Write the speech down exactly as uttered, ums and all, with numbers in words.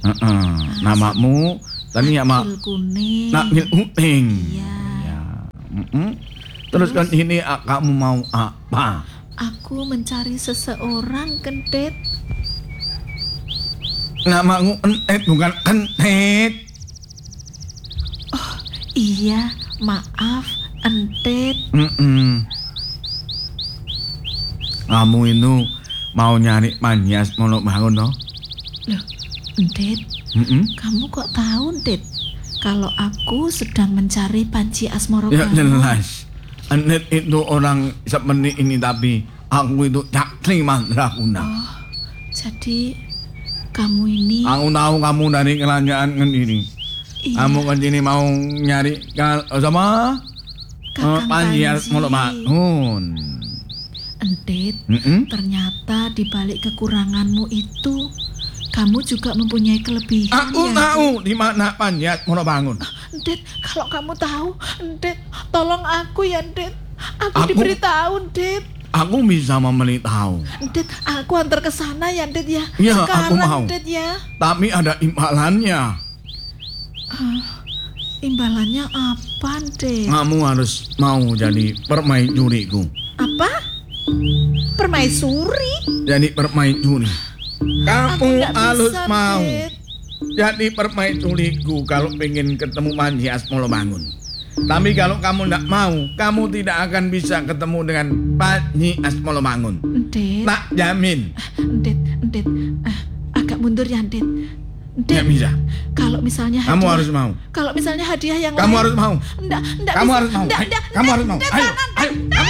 Heeh. Namamu tadi ya mak. Kuning. Nakil kuning. Iya. Ya. Mm-mm. Terus kan ini ah, kamu mau apa? Aku mencari seseorang, Kentit. Namamu Entet bukan Kentit. Oh iya, maaf, Entit. Mm-mm. Kamu itu mau nyari Panjias Molobangun toh? Loh, Entit, Mm-mm. kamu kok tahu, Entit? Kalau aku sedang mencari Panji Asmoro Ya Bangun. jelas. Entet itu orang seperti ini tapi aku itu Cakri Mandraguna. Oh, jadi kamu ini... Aku tahu kamu dari kerajaan Kendiri. Iya, Kamu ke sini mau nyari kal sama Kakang Panjias Panji. Molobangun. Entit, Mm-mm. ternyata di balik kekuranganmu itu kamu juga mempunyai kelebihan. Aku ya, tahu di mana Panjias Molobangun. Entit, kalau kamu tahu, Entit, tolong aku ya, Entit. Aku, Aku- diberitahu, Entit. Aku bisa memberitahu, Entit, aku antar ke sana ya, Entit ya. Iya, aku Sekarang, mau. Entit ya. tapi ada imbalannya. Imbalannya apa, Entit? Kamu harus mau jadi permaisuriku. Apa? Permaisuri? Jadi permaisuri. Aku Kamu nggak harus bisa, mau Entit. jadi permaisuriku kalau pengen ketemu Panjias Molobangun. Tapi kalau kamu tidak mau, kamu tidak akan bisa ketemu dengan Panjias Molobangun. Entit, Tak jamin. Entit, Entit. Eh, agak mundur ya, Entit. Tidak Entit, bisa. kalau misalnya Kamu hadiah- harus mau. Kalau misalnya hadiah yang Kamu lain. harus mau. Enggak, enggak Kamu bisa. harus mau. Enggak, Ayo, enggak, kamu enggak, harus mau. enggak, Ayo, jangan. ayo. Kamu